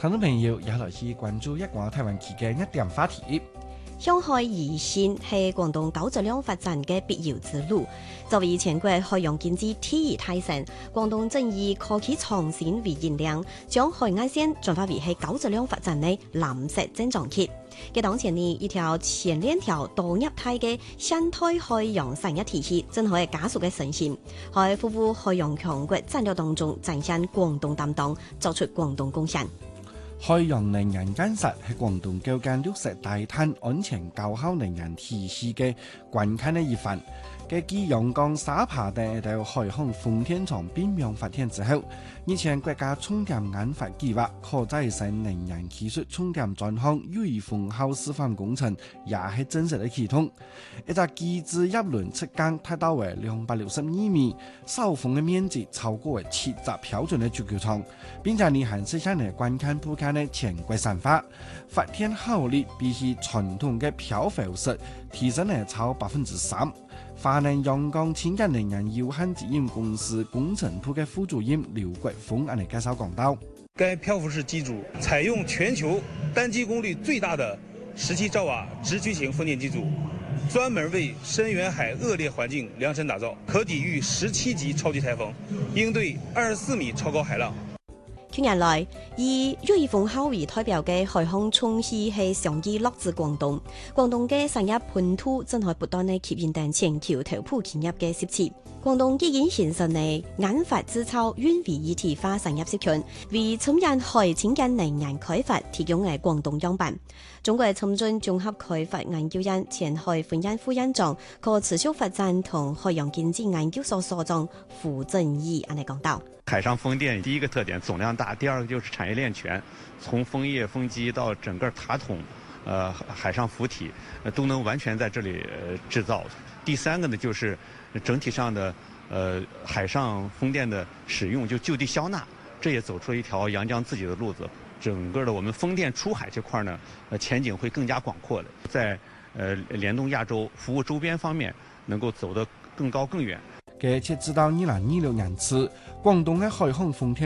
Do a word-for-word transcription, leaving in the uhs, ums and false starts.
聽眾朋友也來去關注一廣台灣期嘅一點話題。 向海移線係廣東高質量發展嘅必由之路。作為全國海洋經濟第二大省，廣東正以科技創新為引領，將海岸線轉化為係高質量發展嘅藍色增長器。嘅當前呢，一條前鏈條多業態嘅生態海洋產業體系正可以加速嘅成型，喺服務海洋強國戰略當中展現廣東擔當，作出廣東貢獻。 海洋能源建設係廣東構建綠色低碳、安全高效能源體系嘅關鍵嘅一環。嘅繼陽江沙扒等到海航風電場變量發展之後，目前國家重點研發計劃可再生能源技術重點專項瑞豐號示範工程也係正式嘅啟動。一隻機制葉輪측間達到為兩百六十二米，受風嘅面積超過為七十標準嘅足球場，並且呢還實現了關鍵部件嘅全國產化，發電效率比起傳統嘅漂浮式提升了超百分之三。華能陽江清潔能源有限責任公司工程部嘅副主任劉國峰按嚟介紹講到， 該漂浮式機組採用全球單機功率最大的十七兆瓦直驅型風電機組，專門為深遠海惡劣環境量身打造，可抵禦十七級超級颱風，應對二十四米超高海浪。 近年來，以瑞豐號為代表嘅海航重機係相繼落至廣東，廣東嘅產業本土正在不斷嘅吸引等全球頭部企業嘅涉資。廣東已經形成嘅研發製造運維一體化產業集團，為深遠海清潔能源開發提供嘅廣東樣板。中國深圳綜合開發研究院前海分院副院長、可持續發展同海洋經濟研究所所長傅正義按嚟講到。 海上風電第一個特點總量大，第二個就是產業鏈全，從風葉、風機到整個塔筒，呃海上浮體，呃都能完全在這裡呃製造。第三個呢，就是整體上的呃海上風電的使用就就地消納，這也走出了一條陽江自己的路子。整個的我們風電出海這塊呢，呃前景會更加廣闊的，在呃聯動亞洲服務周邊方面能夠走得更高更遠。 嘅截止到二零二六年次，廣東嘅海航風電